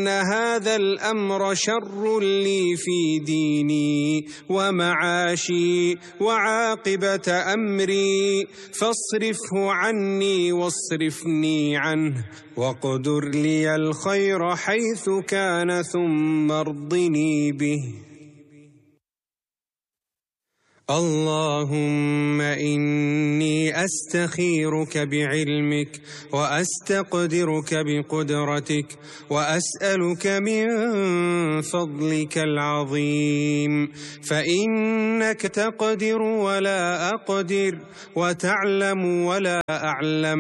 إن هذا الأمر شر لي في ديني ومعاشي وعاقبة أمري، فاصرفه عني واصرفني عنه، واقدر لي الخير حيث كان ثم ارضني به. اللهم إني أستخيرك بعلمك وأستقدرك بقدرتك، وأسألك من فضلك العظيم، فإنك تقدر ولا أقدر، وتعلم ولا أعلم،